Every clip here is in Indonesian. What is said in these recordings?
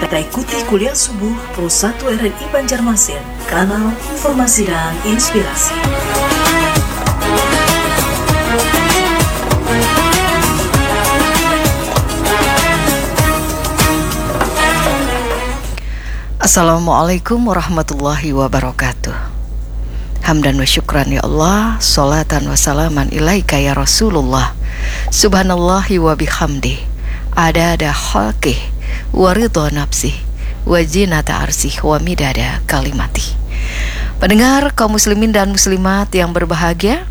Kita ikuti kuliah subuh Pro 1 RRI Banjarmasin, kanal informasi dan inspirasi. Assalamualaikum warahmatullahi wabarakatuh. Hamdan wa syukran ya Allah, salatan wa salaman ilaika ya Rasulullah. Subhanallahi wa bihamdi, adada khalqih wa ridha nafsih wa zinata arsih wa midada kalimati. Pendengar kaum muslimin dan muslimat yang berbahagia,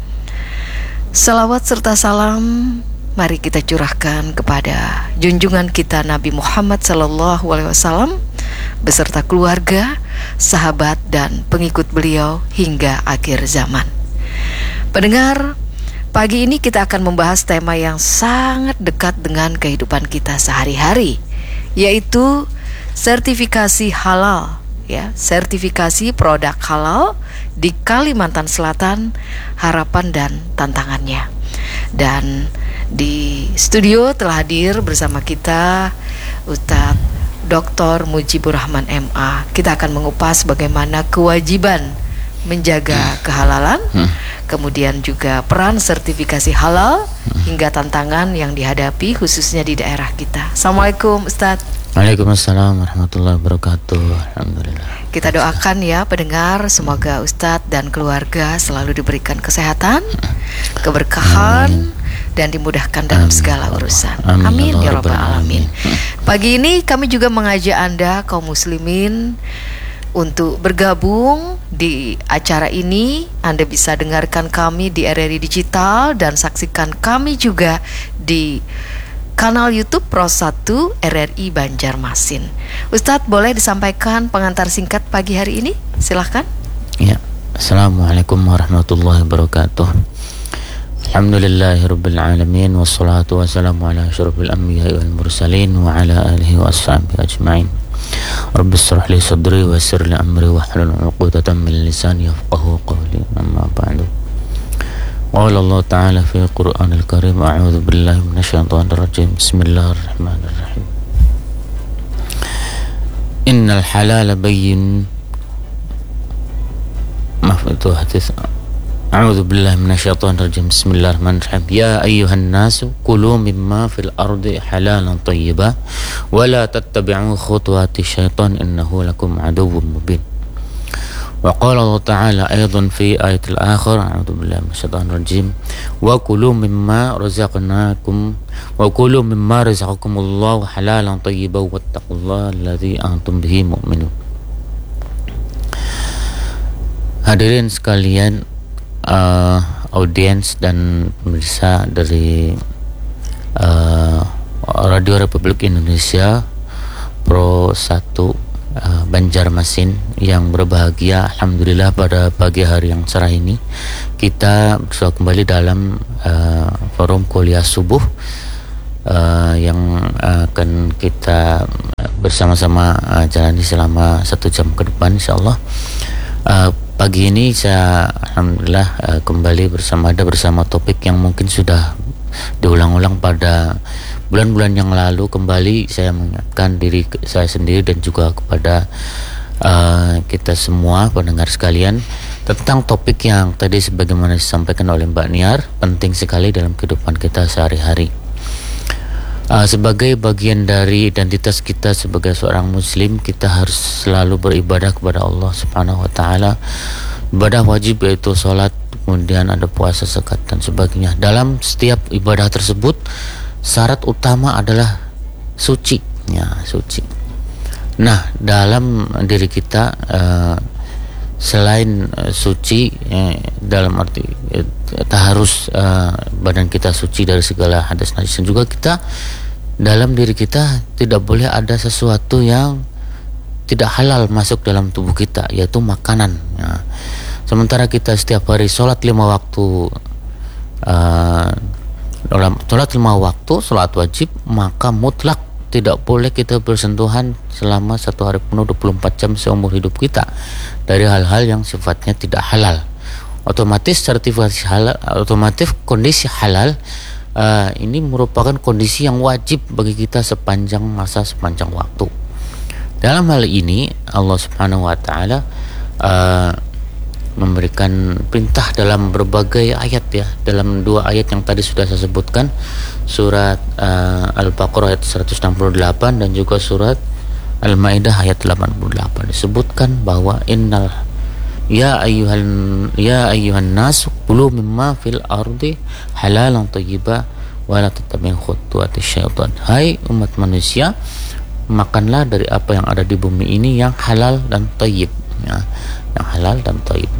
salawat serta salam mari kita curahkan kepada junjungan kita Nabi Muhammad SAW beserta keluarga, sahabat dan pengikut beliau hingga akhir zaman. Pendengar, pagi ini kita akan membahas tema yang sangat dekat dengan kehidupan kita sehari-hari, yaitu sertifikasi halal, sertifikasi produk halal di Kalimantan Selatan, harapan dan tantangannya. Dan di studio telah hadir bersama kita Ustadz Dr. Mujibur Rahman MA. Kita akan mengupas bagaimana kewajiban menjaga kehalalan, kemudian juga peran sertifikasi halal hingga tantangan yang dihadapi khususnya di daerah kita. Assalamualaikum Ustadz. Waalaikumsalam warahmatullahi wabarakatuh. Alhamdulillah. Kita doakan ya pendengar, semoga Ustadz dan keluarga selalu diberikan kesehatan, keberkahan, dan dimudahkan dalam segala urusan. Amin ya rabbal alamin. Pagi ini kami juga mengajak Anda kaum muslimin untuk bergabung di acara ini. Anda bisa dengarkan kami di RRI Digital dan saksikan kami juga di kanal YouTube Pro 1 RRI Banjarmasin. Ustadz, boleh disampaikan pengantar singkat pagi hari ini? Silahkan. Ya, Assalamualaikum warahmatullahi wabarakatuh. Alhamdulillahirabbil alamin wassalatu wassalamu ala asyrofil anbiya'i wal mursalin wa ala alihi wa ashabihi ajma'in. Rabbi shrah li sadri wa yassir li amri wahlul 'uqdatam min lisani yafqahu qawli. Amma ba'du. Qala Allah ta'ala fi Qur'anil Karim, a'udzu billahi minasyaitonir rajim. Bismillahirrahmanirrahim. Innal halala bayyin. Maaf, itu hadis. A'udzu billahi minasyaitonir rajim. Bismillahirrahmanirrahim. Ya ayyuhan nasu kulu mimma fil ardi halalan thayyiban wa la tattabi'u khutuwati syaitan innahu lakum aduwwun mubin. Wa qala Allah ta'ala aidan fi ayatil akhir, a'udzu billahi minasyaitonir rajim, wa kulu mimma razaqakumullahu halalan thayyiban wattaqullaha alladzi antum bihi mu'minun. Hadirin sekalian, audiens dan pemirsa dari Radio Republik Indonesia Pro 1 Banjarmasin yang berbahagia, alhamdulillah pada pagi hari yang cerah ini kita bisa kembali dalam forum kuliah subuh yang akan kita bersama-sama jalani selama 1 jam ke depan insyaallah. Pagi ini saya alhamdulillah kembali bersama topik yang mungkin sudah diulang-ulang pada bulan-bulan yang lalu. Kembali saya mengingatkan diri saya sendiri dan juga kepada kita semua pendengar sekalian tentang topik yang tadi sebagaimana disampaikan oleh Mbak Niar, penting sekali dalam kehidupan kita sehari-hari. Sebagai bagian dari identitas kita sebagai seorang muslim, kita harus selalu beribadah kepada Allah Subhanahu wa taala. Ibadah wajib yaitu salat, kemudian ada puasa, zakat dan sebagainya. Dalam setiap ibadah tersebut syarat utama adalah suci, suci. Nah, dalam diri kita selain suci, dalam arti kita harus badan kita suci dari segala hadas najis, dan juga kita dalam diri kita tidak boleh ada sesuatu yang tidak halal masuk dalam tubuh kita, yaitu makanan. Sementara kita setiap hari sholat 5 waktu, dalam sholat 5 waktu, sholat wajib, maka mutlak tidak boleh kita bersentuhan selama 1 hari penuh 24 jam seumur hidup kita dari hal-hal yang sifatnya tidak halal. Otomatis sertifikasi halal, otomatis kondisi halal ini merupakan kondisi yang wajib bagi kita sepanjang masa, sepanjang waktu. Dalam hal ini Allah Subhanahu wa taala memberikan perintah dalam berbagai ayat ya, dalam 2 ayat yang tadi sudah saya sebutkan, surat Al-Baqarah ayat 168 dan juga surat Al-Maidah ayat 88, disebutkan bahwa ya ayyuhan nas kulu mimma fil ardi halalan thayyiba wa la tattabi'u khutuwati syaitan. Hai umat manusia, makanlah dari apa yang ada di bumi ini yang halal dan thayyib ya, yang halal dan thayyib.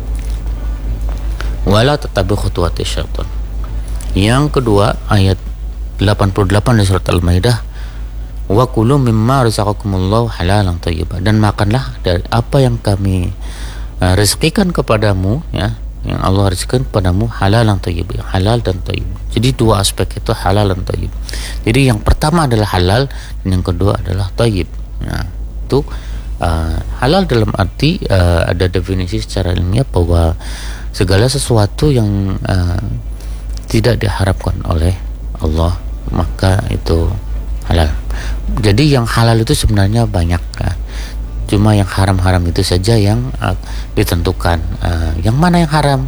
Wala tattabi'u khutuwati syaitan. Yang kedua ayat 88 dari surat Al-Maidah, wa kulu mimma razaqakumullahu halalan thayyiba, dan makanlah dari apa yang kami rezekikan kepadamu ya, yang Allah rezekikan kepadamu halalan thayyib, halal dan thayyib. Jadi 2 aspek itu halal dan thayyib. Jadi yang pertama adalah halal dan yang kedua adalah thayyib ya. Itu halal dalam arti ada definisi secara ilmiah bahwa segala sesuatu yang tidak diharapkan oleh Allah maka itu halal. Jadi yang halal itu sebenarnya banyak ya. Cuma yang haram-haram itu saja yang ditentukan. Yang mana yang haram?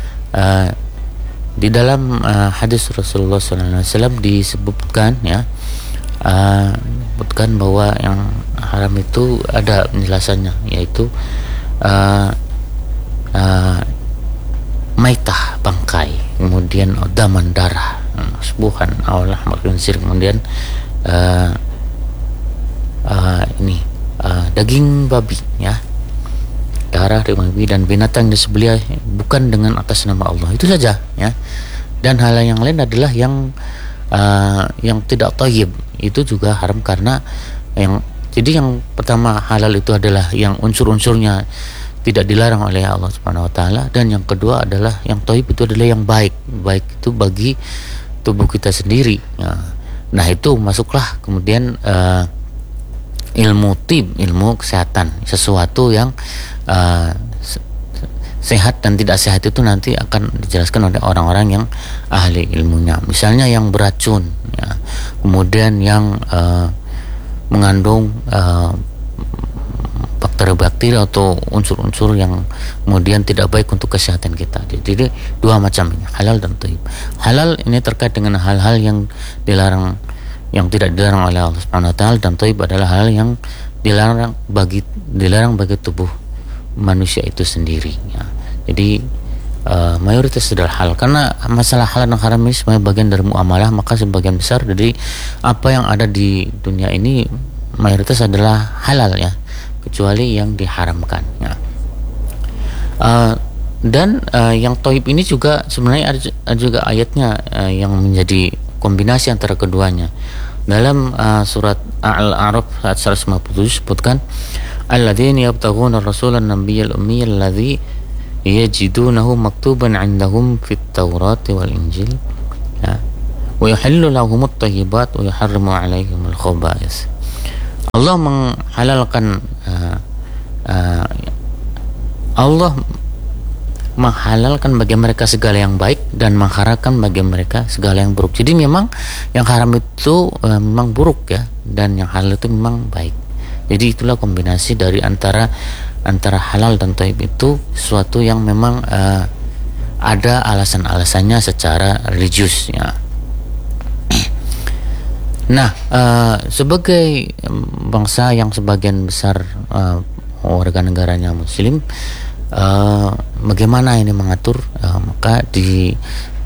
Di dalam hadis Rasulullah SAW disebutkan ya, sebutkan bahwa yang haram itu ada penjelasannya, yaitu maitah, bangkai, kemudian daman, darah, subuhan, awlah, makinsir, kemudian daging babi ya, darah dari babi dan binatang disembelih bukan dengan atas nama Allah, itu saja ya. Dan hal yang lain adalah yang tidak thayyib, itu juga haram karena jadi yang pertama halal itu adalah yang unsur-unsurnya tidak dilarang oleh Allah Subhanahu wa taala, dan yang kedua adalah yang thayyib itu adalah yang baik itu bagi tubuh kita sendiri ya. Nah itu masuklah kemudian ilmu tib, ilmu kesehatan, sesuatu yang sehat dan tidak sehat itu nanti akan dijelaskan oleh orang-orang yang ahli ilmunya. Misalnya yang beracun ya, kemudian yang mengandung bakteri-bakteri atau unsur-unsur yang kemudian tidak baik untuk kesehatan kita. Jadi 2 macam ini, halal dan thayyib. Halal ini terkait dengan hal-hal yang dilarang, yang tidak dilarang oleh Allah Subhanahu wa taala, dan thayyib adalah hal yang dilarang bagi tubuh manusia itu sendiri ya. Jadi mayoritas adalah halal, karena masalah halal dan haram ini sebagai bagian dari muamalah, maka sebagian besar dari apa yang ada di dunia ini mayoritas adalah halal ya, kecuali yang diharamkan ya. Dan yang thayyib ini juga sebenarnya ada juga ayatnya yang menjadi kombinasi antara keduanya. Dalam surat Al-A'raf ayat 157 sebutkan, alladzina yabtaghuna ar-rasulan nabiyyal ummiyal ladzi yajidunahu maktuban 'indahum fit Taurati wal Injil ya, wa yuhillu lahumut thayyibat wa yuharrimu 'alaihimul khaba'is. Allah menghalalkan Allah menghalalkan bagi mereka segala yang baik dan mengharamkan bagi mereka segala yang buruk. Jadi memang yang haram itu memang buruk ya, dan yang halal itu memang baik. Jadi itulah kombinasi dari antara halal dan thayyib itu sesuatu yang memang ada alasan-alasannya secara religius ya. Nah, sebagai bangsa yang sebagian besar warga negaranya Muslim, bagaimana ini mengatur? Maka di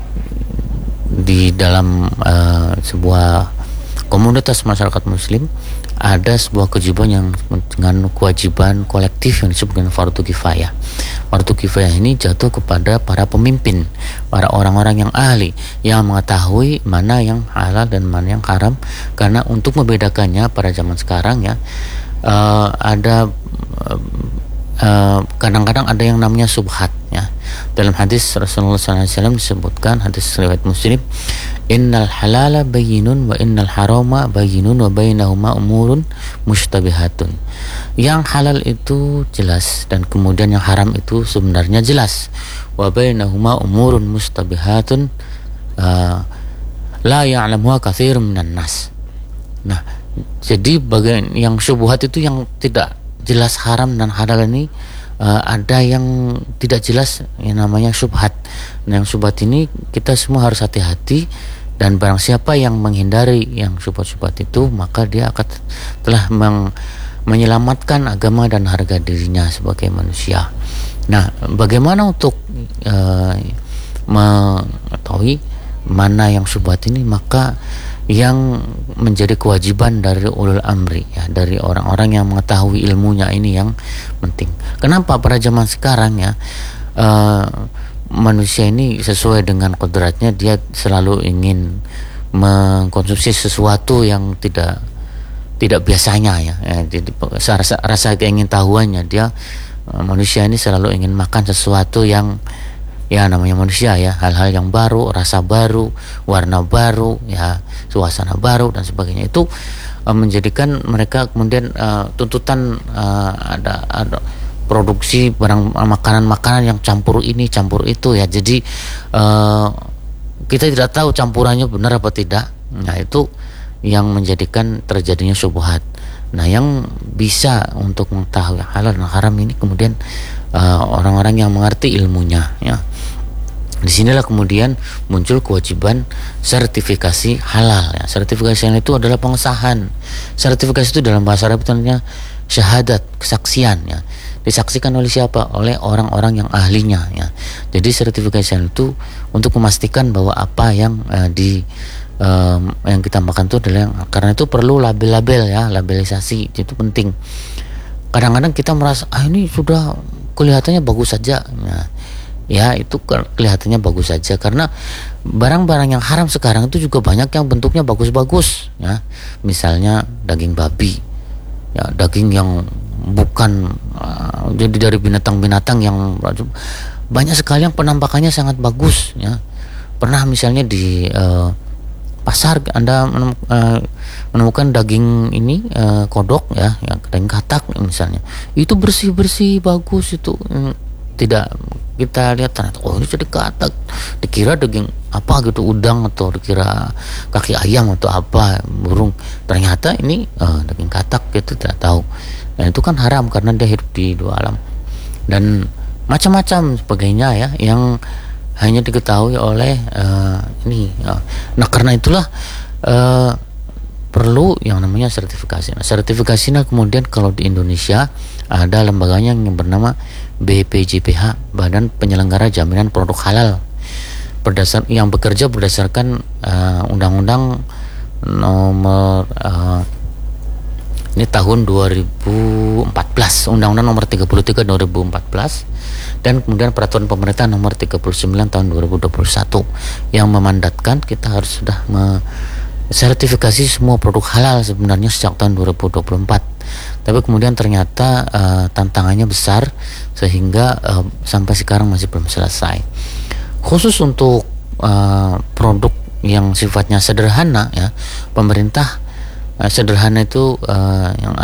dalam sebuah komunitas masyarakat Muslim ada sebuah kewajiban yang dengan kewajiban kolektif yang disebut dengan fardu kifayah. Fardu kifayah ini jatuh kepada para pemimpin, para orang-orang yang ahli, yang mengetahui mana yang halal dan mana yang haram. Karena untuk membedakannya pada zaman sekarang ya, ada kadang-kadang ada yang namanya subhat ya. Dalam hadis Rasulullah SAW disebutkan, hadis riwayat Muslim, innal halala bayyinun wa innal harama bayyinun wa bainahuma umurun mushtabihatun. Yang halal itu jelas dan kemudian yang haram itu sebenarnya jelas. Wa bainahuma umurun mushtabihatun la ya'lamuha katsirun minan nas. Nah, Jadi bagian yang syubhat itu yang tidak jelas haram dan halal ini, ada yang tidak jelas yang namanya syubhat. Nah, yang syubhat ini kita semua harus hati-hati, dan barang siapa yang menghindari yang syubhat-syubhat itu, maka dia akan telah menyelamatkan agama dan harga dirinya sebagai manusia. Nah, bagaimana untuk mengetahui mana yang syubhat ini? Maka yang menjadi kewajiban dari ulul amri, ya, dari orang-orang yang mengetahui ilmunya, ini yang penting. Kenapa pada zaman sekarang ya, manusia ini sesuai dengan kodratnya, dia selalu ingin mengkonsumsi sesuatu yang tidak biasanya, ya. Jadi rasa keingintahuannya, dia manusia ini selalu ingin makan sesuatu yang, ya namanya manusia ya, hal-hal yang baru, rasa baru, warna baru, ya, suasana baru dan sebagainya. Itu menjadikan mereka kemudian tuntutan ada produksi barang makanan-makanan yang campur ini campur itu, ya. Jadi kita tidak tahu campurannya benar apa tidak. Nah, itu yang menjadikan terjadinya syubhat. Nah, yang bisa untuk mengetahui halal dan haram ini kemudian orang-orang yang mengerti ilmunya, ya. Disinilah kemudian muncul kewajiban sertifikasi halal, ya. Sertifikasi halal itu adalah pengesahan. Sertifikasi itu dalam bahasa Arab itu namanya syahadat, kesaksian, ya. Disaksikan oleh siapa? Oleh orang-orang yang ahlinya, ya. Jadi sertifikasi halal itu untuk memastikan bahwa apa yang yang kita makan itu adalah yang, karena itu perlu label-label, ya, labelisasi itu penting. Kadang-kadang kita merasa ini sudah kelihatannya bagus saja, ya itu kelihatannya bagus saja, karena barang-barang yang haram sekarang itu juga banyak yang bentuknya bagus-bagus, ya. Misalnya daging babi, ya, daging yang bukan jadi dari binatang-binatang yang banyak sekali yang penampakannya sangat bagus, ya. Pernah misalnya di pasar Anda menemukan daging ini kodok, ya, daging katak misalnya, itu bersih-bersih bagus, itu tidak kita lihat ternyata ini jadi katak, dikira daging apa gitu, udang, atau dikira kaki ayam atau apa, burung, ternyata ini daging katak, itu tidak tahu. Dan itu kan haram karena dia hidup di dua alam dan macam-macam sebagainya, ya, yang hanya diketahui oleh ini. Nah, karena itulah perlu yang namanya sertifikasi. Nah, sertifikasinya kemudian kalau di Indonesia ada lembaganya yang bernama BPJPH, Badan Penyelenggara Jaminan Produk Halal, yang bekerja berdasarkan Undang-Undang nomor ini tahun 2014, Undang-Undang nomor 33 2014, dan kemudian Peraturan Pemerintah nomor 39 tahun 2021 yang memandatkan kita harus sudah sertifikasi semua produk halal sebenarnya sejak tahun 2024. Tapi kemudian ternyata tantangannya besar sehingga sampai sekarang masih belum selesai. Khusus untuk produk yang sifatnya sederhana, ya, pemerintah sederhana itu yang